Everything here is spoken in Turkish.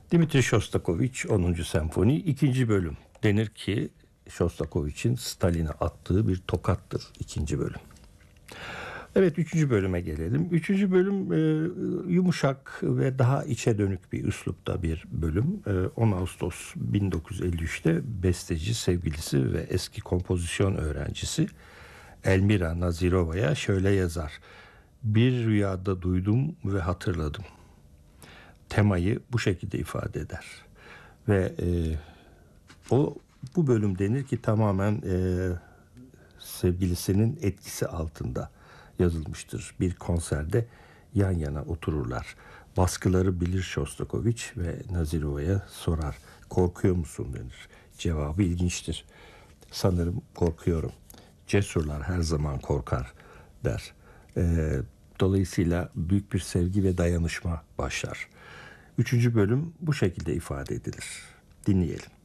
Dmitri Shostakovich 10. Senfoni 2. bölüm. Denir ki Shostakovich'in Stalin'e attığı bir tokattır 2. bölüm. Evet, 3. bölüme gelelim. 3. bölüm yumuşak ve daha içe dönük bir üslupta bir bölüm. 10 Ağustos 1953'te besteci, sevgilisi ve eski kompozisyon öğrencisi Elmira Nazirova'ya şöyle yazar: "Bir rüyada duydum ve hatırladım." Temayı bu şekilde ifade eder. Ve bu bölüm denir ki tamamen sevgilisinin etkisi altında yazılmıştır. Bir konserde yan yana otururlar. Baskıları bilir Shostakovich ve Nazirova'ya sorar: "Korkuyor musun?" denir. Cevabı ilginçtir: "Sanırım korkuyorum. Cesurlar her zaman korkar," der. Dolayısıyla büyük bir sevgi ve dayanışma başlar. 3. bölüm bu şekilde ifade edilir. Dinleyelim.